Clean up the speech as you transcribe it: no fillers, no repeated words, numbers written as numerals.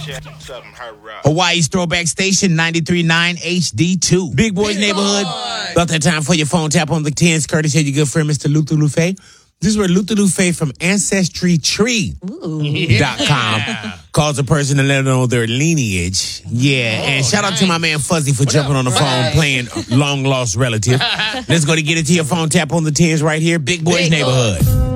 Hawaii's Throwback Station, 93.9 HD2. Big Boys Neighborhood. About that time for your phone tap on the 10s, courtesy of your good friend, Mr. Luther Lufe. This is where Luther Lufe from AncestryTree.com calls a person to let them know their lineage. Yeah, and shout out to my man Fuzzy for jumping on the phone playing Long Lost Relative. Let's go to get it to your phone tap on the 10s right here. Big Boys Neighborhood.